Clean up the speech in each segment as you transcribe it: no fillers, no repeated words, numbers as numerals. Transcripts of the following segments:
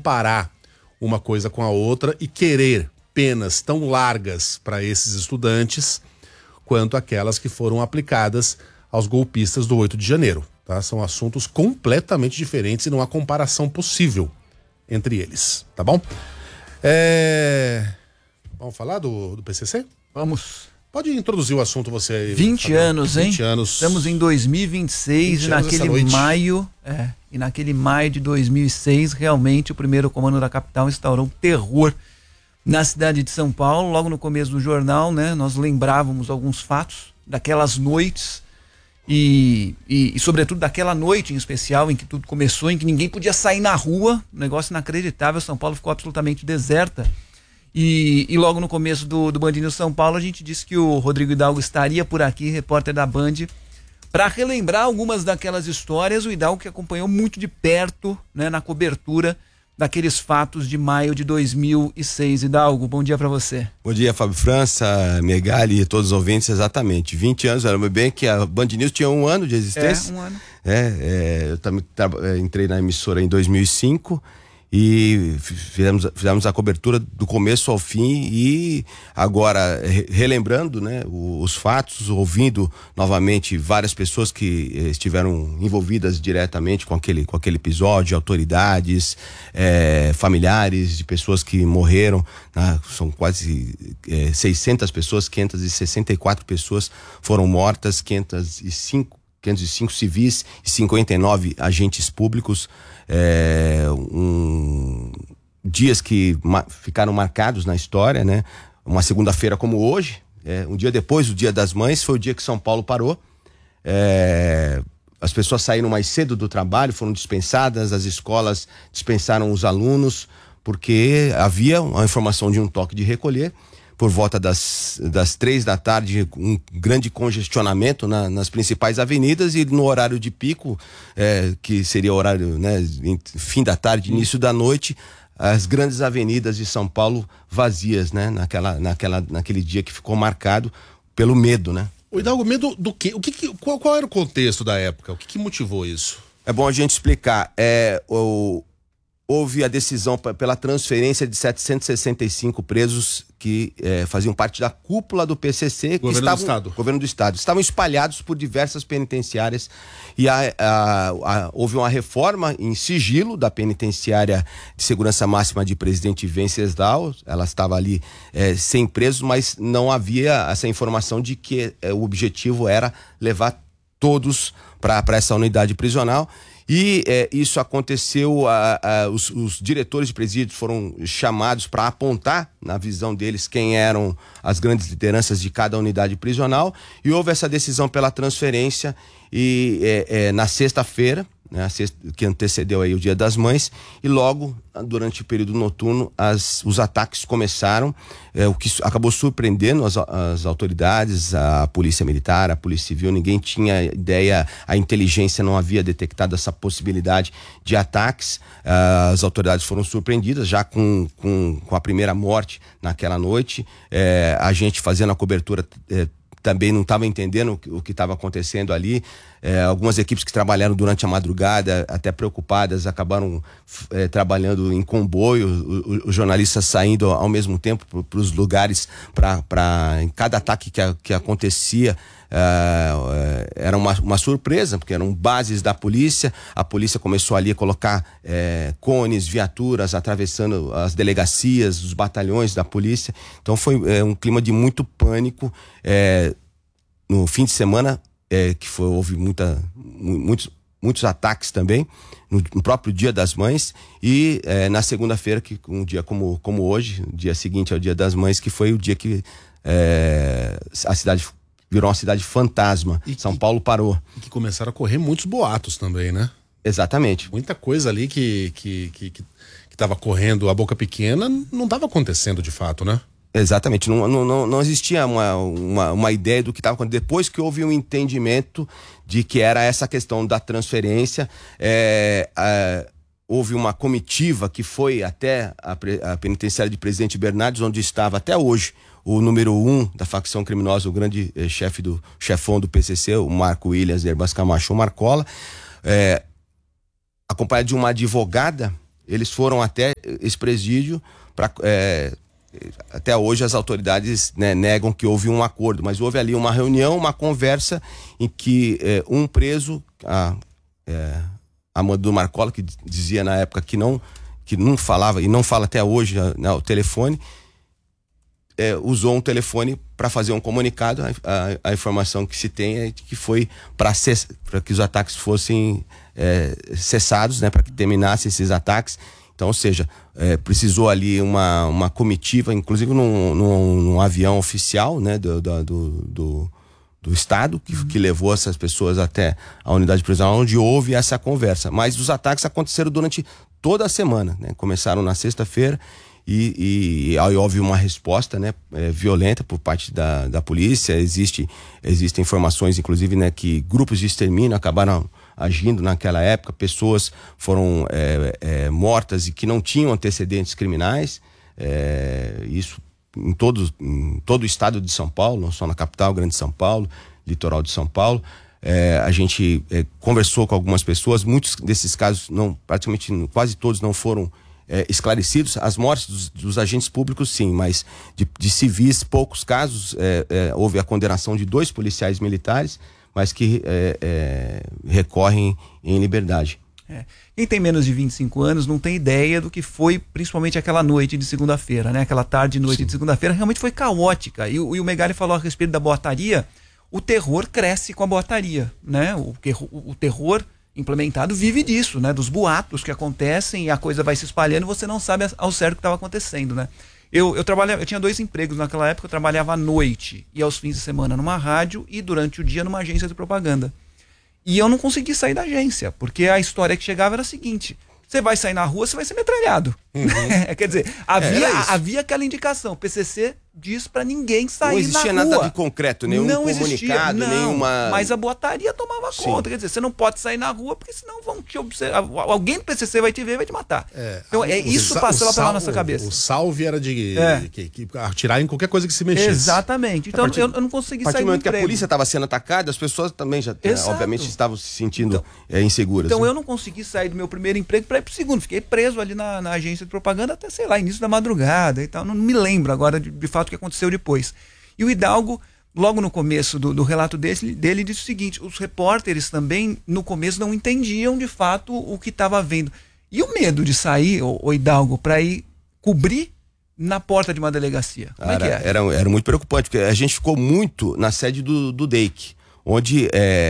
comparar uma coisa com a outra e querer penas tão largas para esses estudantes quanto aquelas que foram aplicadas aos golpistas do 8 de janeiro. Tá? São assuntos completamente diferentes e não há comparação possível entre eles, tá bom? Vamos falar do PCC? Vamos. Pode introduzir o assunto você aí. 20 anos, hein? 20 anos. Estamos em 2026 e naquele maio, de 2006, realmente o primeiro comando da capital instaurou terror na cidade de São Paulo. Logo no começo do jornal, né, nós lembrávamos alguns fatos daquelas noites e sobretudo daquela noite em especial em que tudo começou, em que ninguém podia sair na rua, um negócio inacreditável. São Paulo ficou absolutamente deserta. E logo no começo do Band News São Paulo, a gente disse que o Rodrigo Hidalgo estaria por aqui, repórter da Band, para relembrar algumas daquelas histórias. O Hidalgo que acompanhou muito de perto, né, na cobertura daqueles fatos de maio de 2006. Hidalgo, bom dia para você. Bom dia, Fábio França, Megali e todos os ouvintes. Exatamente, 20 anos, eu lembro bem que a Band News tinha 1 ano de existência. 1 ano. Eu também entrei na emissora em 2005 e fizemos a cobertura do começo ao fim. E agora, relembrando, né, os fatos, ouvindo novamente várias pessoas que estiveram envolvidas diretamente com aquele episódio, autoridades, familiares de pessoas que morreram, né, são quase 600 pessoas, 564 pessoas foram mortas, 505 civis e 59 agentes públicos. Dias que ficaram marcados na história, né? Uma segunda-feira como hoje, um dia depois do Dia das Mães, foi o dia que São Paulo parou. As pessoas saíram mais cedo do trabalho, foram dispensadas, as escolas dispensaram os alunos, porque havia uma informação de um toque de recolher. Por volta das 3 da tarde, um grande congestionamento nas principais avenidas, e no horário de pico, que seria o horário, né, fim da tarde, início da noite, as grandes avenidas de São Paulo vazias, né, naquele dia que ficou marcado pelo medo, né? O Hidalgo, medo do quê? Qual era o contexto da época? O que motivou isso? É bom a gente explicar. Houve a decisão pela transferência de 765 presos que faziam parte da cúpula do PCC, governo do Estado, estavam espalhados por diversas penitenciárias, e houve uma reforma em sigilo da penitenciária de segurança máxima de Presidente Venceslau. Ela estava ali sem presos, mas não havia essa informação de que o objetivo era levar todos para essa unidade prisional. E isso aconteceu, os diretores de presídios foram chamados para apontar, na visão deles, quem eram as grandes lideranças de cada unidade prisional, e houve essa decisão pela transferência. E na sexta-feira, né, que antecedeu aí o Dia das Mães, e logo durante o período noturno os ataques começaram, o que acabou surpreendendo as autoridades, a polícia militar, a polícia civil. Ninguém tinha ideia, a inteligência não havia detectado essa possibilidade de ataques. As autoridades foram surpreendidas já com a primeira morte naquela noite. A gente fazendo a cobertura também não estava entendendo o que estava acontecendo ali. Algumas equipes que trabalharam durante a madrugada, até preocupadas, acabaram trabalhando em comboio, os jornalistas saindo ao mesmo tempo para os lugares, em cada ataque que acontecia. Era uma surpresa, porque eram bases da polícia. A polícia começou ali a colocar cones, viaturas, atravessando as delegacias, os batalhões da polícia. Então foi um clima de muito pânico. No fim de semana, houve muitos ataques também, no próprio Dia das Mães, e na segunda-feira, que um dia como hoje, o dia seguinte ao Dia das Mães, que foi o dia que a cidade virou uma cidade fantasma. São Paulo parou. E que começaram a correr muitos boatos também, né? Exatamente. Muita coisa ali que estava correndo a boca pequena não estava acontecendo de fato, né? Exatamente, não existia uma ideia do que estava acontecendo. Depois que houve um entendimento de que era essa questão da transferência, houve uma comitiva que foi até a penitenciária de Presidente Bernardes, onde estava até hoje o número 1 da facção criminosa, o grande chefão do PCC, o Marco Williams Herbas Camacho Marcola, acompanhado de uma advogada. Eles foram até esse presídio. Até hoje as autoridades, né, negam que houve um acordo, mas houve ali uma reunião, uma conversa em que um preso, Amador Marcola, que dizia na época que não falava, e não fala até hoje, né, o telefone, usou um telefone para fazer um comunicado. A informação que se tem é que foi para que os ataques fossem cessados, né, para que terminasse esses ataques. Então, ou seja, precisou ali uma comitiva, inclusive num avião oficial, né, do Estado, que levou essas pessoas até a unidade prisional, onde houve essa conversa. Mas os ataques aconteceram durante toda a semana, né? Começaram na sexta-feira e aí houve uma resposta, né, violenta por parte da polícia. Existem informações, inclusive, né, que grupos de extermínio acabaram agindo naquela época, pessoas foram mortas e que não tinham antecedentes criminais, isso em todo o estado de São Paulo, não só na capital, Grande São Paulo, litoral de São Paulo. A gente conversou com algumas pessoas, muitos desses casos, praticamente quase todos não foram esclarecidos. As mortes dos agentes públicos, sim, mas de civis, poucos casos. Houve a condenação de 2 policiais militares, mas que recorrem em liberdade. Quem tem menos de 25 anos não tem ideia do que foi, principalmente aquela noite de segunda-feira, né? Aquela tarde e noite Sim. de segunda-feira realmente foi caótica. E o Megali falou a respeito da boataria. O terror cresce com a boataria, né? O terror implementado vive disso, né? Dos boatos que acontecem e a coisa vai se espalhando e você não sabe ao certo o que estava acontecendo, né? Eu tinha 2 empregos naquela época. Eu trabalhava à noite e aos fins de semana numa rádio e durante o dia numa agência de propaganda. E eu não consegui sair da agência, porque a história que chegava era a seguinte: você vai sair na rua, você vai ser metralhado. Uhum. Quer dizer, havia aquela indicação. O PCC diz pra ninguém sair na rua. Não existia nada de concreto, nenhum comunicado, nenhuma... Mas a boataria tomava conta. Quer dizer, você não pode sair na rua, porque senão vão te observar. Alguém do PCC vai te ver e vai te matar. Então isso passava pela nossa cabeça. O salve era de atirar em qualquer coisa que se mexesse. Exatamente. Então eu não consegui sair do emprego. A partir do momento que a polícia estava sendo atacada, as pessoas também já, obviamente, estavam se sentindo inseguras. Então eu não consegui sair do meu primeiro emprego para ir pro segundo. Fiquei preso ali na agência de propaganda até, sei lá, início da madrugada e tal. Não me lembro agora de fato o que aconteceu depois. E o Hidalgo, logo no começo do relato dele, disse o seguinte: os repórteres também no começo não entendiam de fato o que estava vendo. E o medo de sair, o Hidalgo, para ir cobrir na porta de uma delegacia? Como é que é? Era muito preocupante, porque a gente ficou muito na sede do DEIC, onde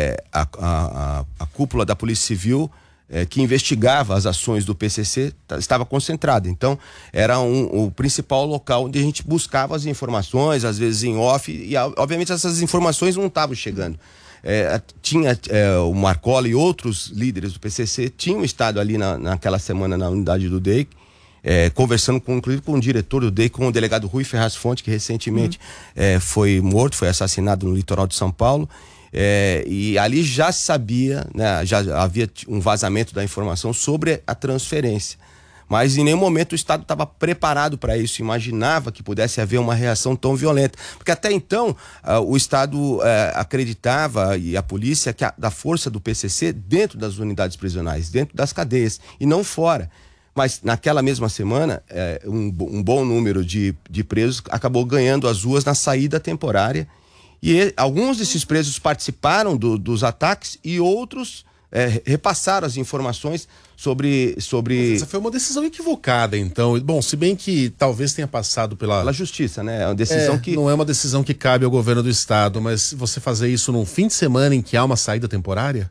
a cúpula da Polícia Civil, que investigava as ações do PCC, estava concentrada. Então, era o principal local onde a gente buscava as informações, às vezes em off, e obviamente essas informações não estavam chegando. Tinha o Marcola e outros líderes do PCC tinham estado ali naquela semana na unidade do DEIC, conversando inclusive com o diretor do DEIC, com o delegado Rui Ferraz Fonte, que recentemente foi assassinado no litoral de São Paulo. E ali já se sabia, né, já havia um vazamento da informação sobre a transferência. Mas em nenhum momento o Estado estava preparado para isso, imaginava que pudesse haver uma reação tão violenta. Porque até então o Estado acreditava, e a polícia, da força do PCC dentro das unidades prisionais, dentro das cadeias, e não fora. Mas naquela mesma semana, um bom número de presos acabou ganhando as ruas na saída temporária. E alguns desses presos participaram dos ataques e outros repassaram as informações sobre... Essa foi uma decisão equivocada, então. Bom, se bem que talvez tenha passado pela justiça, né? É uma decisão que... Não é uma decisão que cabe ao governo do Estado, mas você fazer isso num fim de semana em que há uma saída temporária?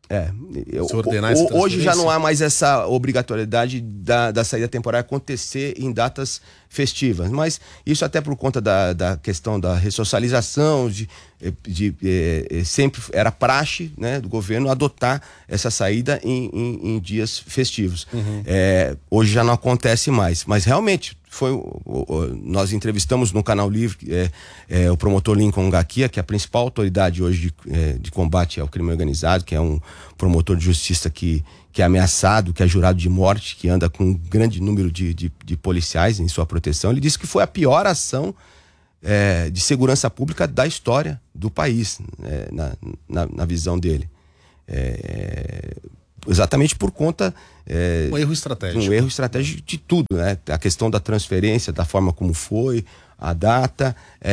Hoje já não há mais essa obrigatoriedade da saída temporária acontecer em datas festivas, mas isso até por conta da questão da ressocialização, sempre era praxe, né, do governo adotar essa saída em dias festivos. Hoje já não acontece mais, mas realmente nós entrevistamos no Canal Livre o promotor Lincoln Ngakia, que é a principal autoridade hoje de combate ao crime organizado, que é um promotor de justiça que é ameaçado, que é jurado de morte, que anda com um grande número de policiais em sua proteção. Ele disse que foi a pior ação de segurança pública da história do país, na visão dele. Exatamente por conta Um erro estratégico. Um erro estratégico de tudo, né? A questão da transferência, da forma como foi, a data,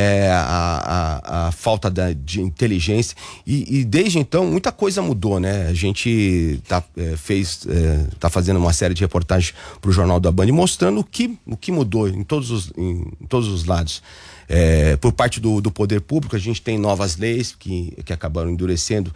a falta de inteligência. E desde então, muita coisa mudou, né? A gente tá fazendo uma série de reportagens para o Jornal da Band mostrando o que mudou em todos os lados. Por parte do poder público, a gente tem novas leis que acabaram endurecendo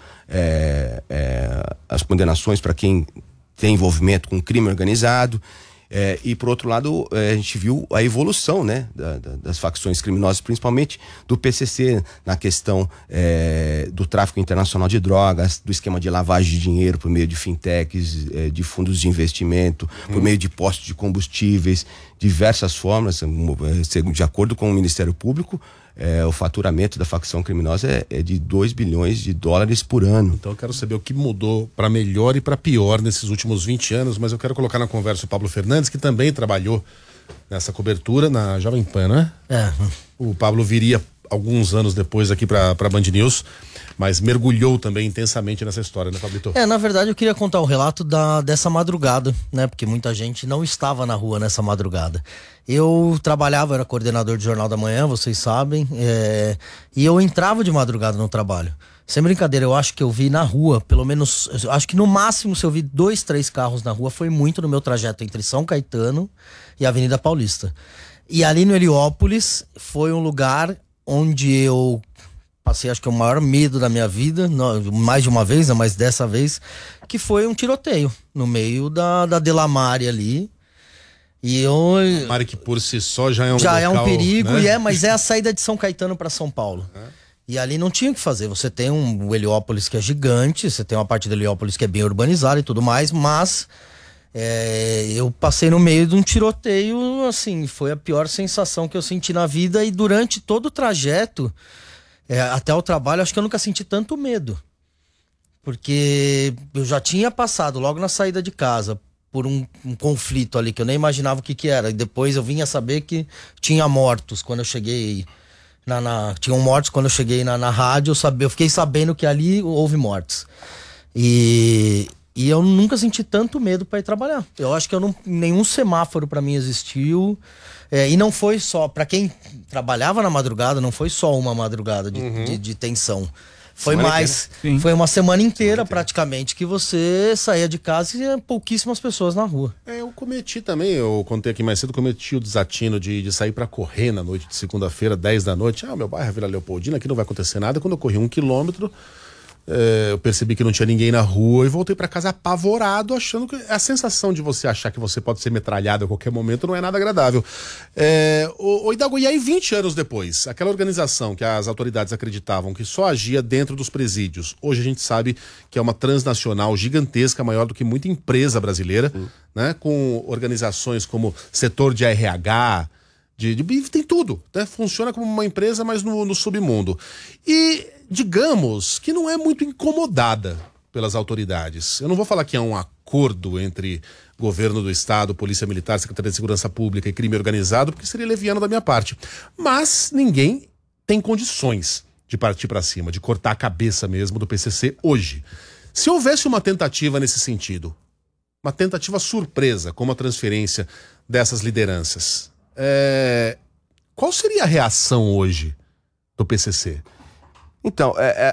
as condenações para quem tem envolvimento com crime organizado. E por outro lado, a gente viu a evolução, né, das facções criminosas, principalmente do PCC, na questão do tráfico internacional de drogas, do esquema de lavagem de dinheiro por meio de fintechs, de fundos de investimento, por meio de postos de combustíveis, diversas formas. De acordo com o Ministério Público, o faturamento da facção criminosa é de 2 bilhões de dólares por ano. Então eu quero saber o que mudou para melhor e para pior nesses últimos 20 anos, mas eu quero colocar na conversa o Pablo Fernandes, que também trabalhou nessa cobertura na Jovem Pan, né? O Pablo viria alguns anos depois aqui para Band News, mas mergulhou também intensamente nessa história, né, Pablito? Na verdade eu queria contar o relato dessa madrugada, né? Porque muita gente não estava na rua nessa madrugada. Eu trabalhava, era coordenador de Jornal da Manhã, vocês sabem, e eu entrava de madrugada no trabalho. Sem brincadeira, eu acho que eu vi na rua, pelo menos, acho que no máximo se eu vi 2, 3 carros na rua, foi muito no meu trajeto entre São Caetano e Avenida Paulista. E ali no Heliópolis foi um lugar onde eu passei, acho que o maior medo da minha vida, mais de uma vez, mas dessa vez, que foi um tiroteio no meio da Delamare ali. E Mari, que por si só já é um local, um perigo, né? Mas é a saída de São Caetano para São Paulo. E ali não tinha o que fazer. Você tem o Heliópolis que é gigante, você tem uma parte do Heliópolis que é bem urbanizada e tudo mais, mas eu passei no meio de um tiroteio, assim, foi a pior sensação que eu senti na vida. E durante todo o trajeto até o trabalho, acho que eu nunca senti tanto medo, porque eu já tinha passado logo na saída de casa por um conflito ali que eu nem imaginava o que era. E depois eu vinha saber que tinha mortos quando eu cheguei tinham mortos quando eu cheguei na rádio. Eu fiquei sabendo que ali houve mortes. E eu nunca senti tanto medo para ir trabalhar. Eu acho que nenhum semáforo para mim existiu. E não foi só, para quem trabalhava na madrugada, não foi só uma madrugada de tensão. Foi foi uma semana inteira praticamente que você saía de casa e tinha pouquíssimas pessoas na rua. Eu cometi também, eu contei aqui mais cedo, cometi o desatino de sair para correr na noite de segunda-feira, 10 da noite. Meu bairro é Vila Leopoldina, aqui não vai acontecer nada. Quando eu corri 1 quilômetro, eu percebi que não tinha ninguém na rua e voltei para casa apavorado, achando que a sensação de você achar que você pode ser metralhado a qualquer momento não é nada agradável. O Hidalgo, e aí 20 anos depois, aquela organização que as autoridades acreditavam que só agia dentro dos presídios, hoje a gente sabe que é uma transnacional gigantesca, maior do que muita empresa brasileira, né, com organizações como setor de RH, tem tudo, né? Funciona como uma empresa, mas no submundo. E digamos que não é muito incomodada pelas autoridades. Eu não vou falar que é um acordo entre governo do estado, polícia militar, Secretaria de Segurança Pública e crime organizado, porque seria leviano da minha parte. Mas ninguém tem condições de partir para cima, de cortar a cabeça mesmo do PCC hoje. Se houvesse uma tentativa nesse sentido, uma tentativa surpresa, como a transferência dessas lideranças, qual seria a reação hoje do PCC? Então,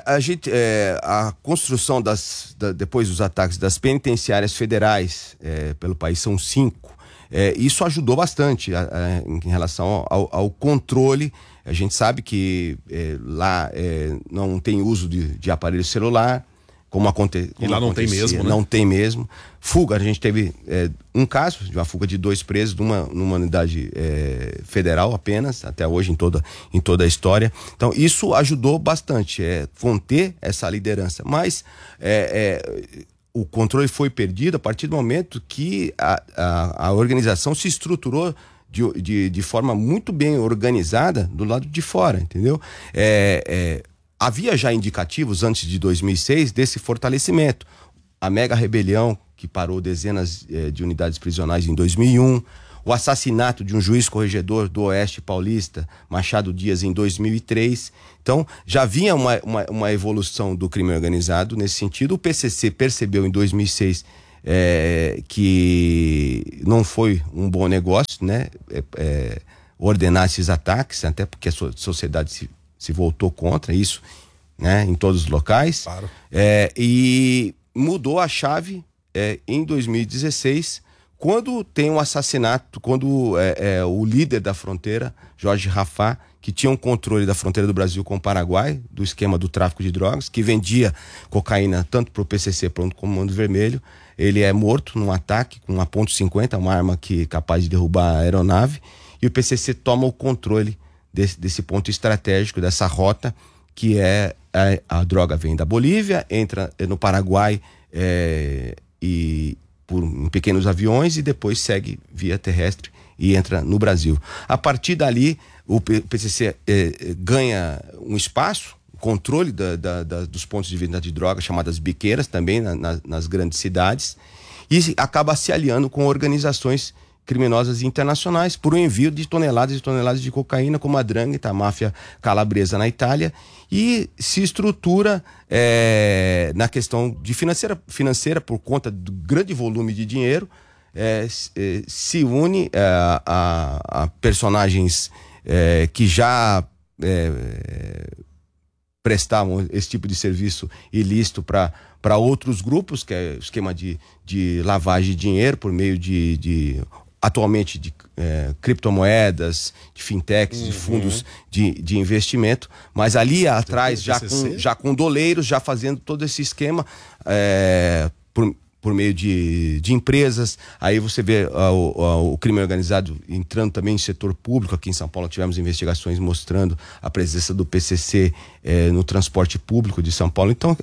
a construção depois dos ataques das penitenciárias federais pelo país, são 5, isso ajudou bastante em relação ao controle. A gente sabe que lá não tem uso de aparelho celular, e lá não tem mesmo, né? Não tem mesmo. Fuga, a gente teve um caso de uma fuga de 2 presos numa unidade federal apenas, até hoje em toda a história. Então isso ajudou bastante, conter essa liderança. Mas o controle foi perdido a partir do momento que a organização se estruturou de forma muito bem organizada do lado de fora, entendeu? Havia já indicativos antes de 2006 desse fortalecimento. A mega rebelião que parou dezenas de unidades prisionais em 2001, o assassinato de um juiz corregedor do Oeste Paulista, Machado Dias, em 2003. Então, já vinha uma evolução do crime organizado nesse sentido. O PCC percebeu em 2006 que não foi um bom negócio, né? Ordenar esses ataques, até porque a sociedade se voltou contra isso, né? Em todos os locais. Claro. E mudou a chave em 2016, quando tem um assassinato, quando o líder da fronteira, Jorge Rafah, que tinha um controle da fronteira do Brasil com o Paraguai, do esquema do tráfico de drogas, que vendia cocaína tanto para o PCC quanto para o Comando Vermelho, ele é morto num ataque com uma .50, uma arma capaz de derrubar a aeronave, e o PCC toma o controle desse ponto estratégico, dessa rota, que a droga vem da Bolívia, entra no Paraguai em pequenos aviões e depois segue via terrestre e entra no Brasil. A partir dali, o PCC ganha um espaço, controle dos pontos de venda de drogas, chamadas biqueiras, também nas grandes cidades, e acaba se aliando com organizações criminosas internacionais por um envio de toneladas e toneladas de cocaína, como a 'Ndrangheta, a máfia calabresa na Itália, e se estrutura na questão de financeira por conta do grande volume de dinheiro, se une a personagens que já prestavam esse tipo de serviço ilícito para outros grupos, que é o esquema de lavagem de dinheiro por meio atualmente de criptomoedas, de fintechs, de fundos de investimento, mas ali atrás já com doleiros, já fazendo todo esse esquema por meio de empresas. Aí você vê o crime organizado entrando também em setor público. Aqui em São Paulo tivemos investigações mostrando a presença do PCC no transporte público de São Paulo. Então,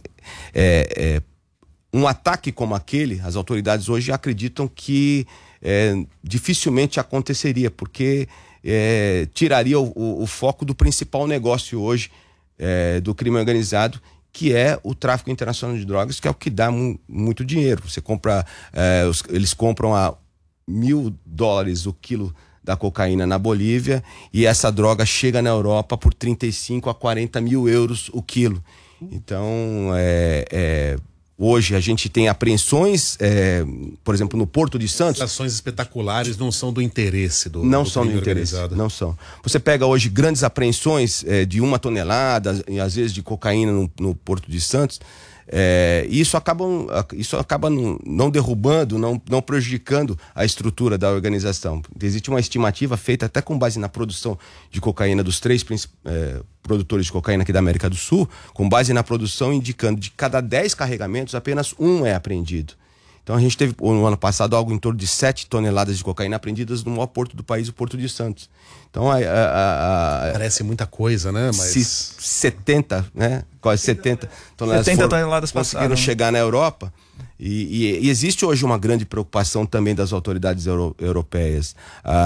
um ataque como aquele, as autoridades hoje acreditam que dificilmente aconteceria, porque tiraria o foco do principal negócio hoje do crime organizado, que é o tráfico internacional de drogas, que é o que dá muito dinheiro. Você compra, eles compram a $1.000 o quilo da cocaína na Bolívia, e essa droga chega na Europa por 35 a 40 mil euros o quilo. Então, hoje a gente tem apreensões, por exemplo, no Porto de Santos. As ações espetaculares não são do interesse do Não são do interesse, não são. Você pega hoje grandes apreensões de 1 tonelada, e às vezes de cocaína no Porto de Santos, e isso acaba não derrubando, não prejudicando a estrutura da organização. Existe uma estimativa feita até com base na produção de cocaína dos 3 produtores de cocaína aqui da América do Sul, com base na produção, indicando de cada 10 carregamentos, apenas 1 é apreendido. Então a gente teve no ano passado algo em torno de 7 toneladas de cocaína apreendidas no maior porto do país, o Porto de Santos. Então parece muita coisa, né? Mas 70, né? Quase 70 toneladas conseguiram chegar na Europa. E existe hoje uma grande preocupação também das autoridades europeias.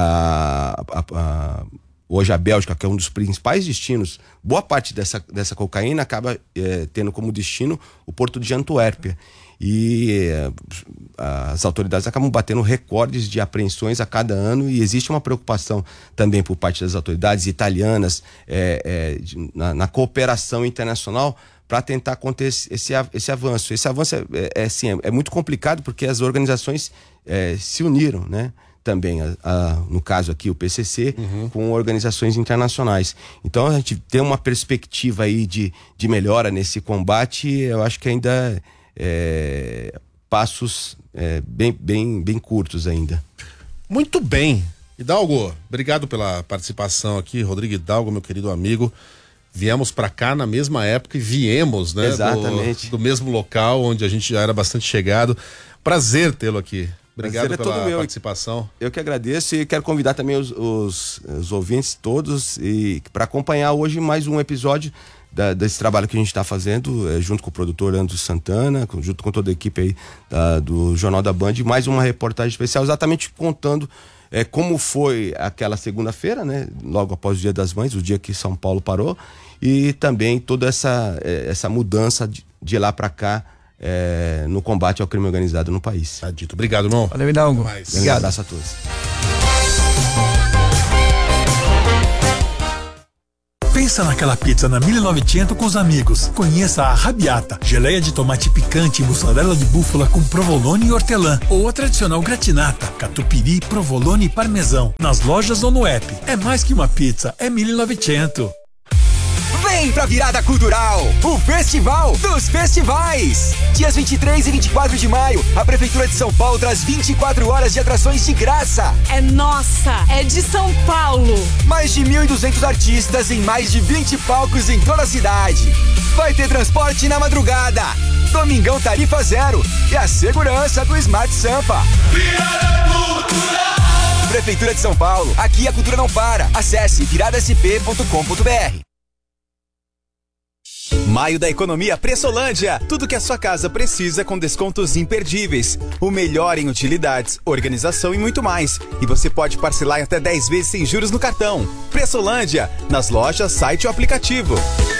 Hoje a Bélgica, que é um dos principais destinos, boa parte dessa cocaína acaba tendo como destino o porto de Antuérpia. E as autoridades acabam batendo recordes de apreensões a cada ano, e existe uma preocupação também por parte das autoridades italianas na cooperação internacional para tentar conter esse avanço. Esse avanço é muito complicado, porque as organizações se uniram, né? Também, no caso aqui, o PCC, com organizações internacionais. Então, a gente tem uma perspectiva aí de melhora nesse combate. Eu acho que ainda passos bem curtos ainda. Muito bem. Hidalgo, obrigado pela participação aqui. Rodrigo Hidalgo, meu querido amigo. Viemos para cá na mesma época e viemos, né? Exatamente. Do mesmo local onde a gente já era bastante chegado. Prazer tê-lo aqui. Obrigado pela participação. Eu que agradeço, e quero convidar também os ouvintes todos para acompanhar hoje mais um episódio desse trabalho que a gente está fazendo, junto com o produtor André Santana, junto com toda a equipe aí do Jornal da Band, mais uma reportagem especial, exatamente contando como foi aquela segunda-feira, né, logo após o Dia das Mães, o dia que São Paulo parou, e também toda essa mudança de lá para cá, no combate ao crime organizado no país. Tá dito. Obrigado, irmão. Valeu, Hidalgo. Um abraço a todos. Pensa naquela pizza na 1900 com os amigos. Conheça a Arrabbiata, geleia de tomate picante e mussarela de búfala com provolone e hortelã. Ou a tradicional gratinata, catupiry, provolone e parmesão. Nas lojas ou no app. É mais que uma pizza, é 1900. Vem pra Virada Cultural, o Festival dos Festivais. Dias 23 e 24 de maio, a Prefeitura de São Paulo traz 24 horas de atrações de graça. É nossa, é de São Paulo. Mais de 1.200 artistas em mais de 20 palcos em toda a cidade. Vai ter transporte na madrugada, domingão tarifa zero e a segurança do Smart Sampa. Virada Cultural. Prefeitura de São Paulo, aqui a cultura não para. Acesse viradasp.com.br. Maio da Economia Pressolândia. Tudo que a sua casa precisa com descontos imperdíveis. O melhor em utilidades, organização e muito mais. E você pode parcelar em até 10 vezes sem juros no cartão. Pressolândia, nas lojas, site ou aplicativo.